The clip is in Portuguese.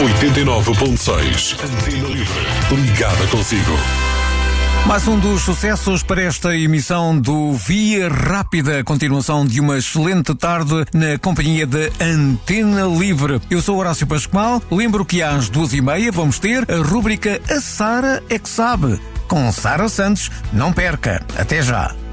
89.6. Antena Livre. Ligada consigo. Mais um dos sucessos para esta emissão do Via Rápida, continuação de uma excelente tarde na companhia da Antena Livre. Eu sou Horácio Pascoal, lembro que às 2h30 vamos ter a rúbrica A Sara é que Sabe, com Sara Santos. Não perca, até já.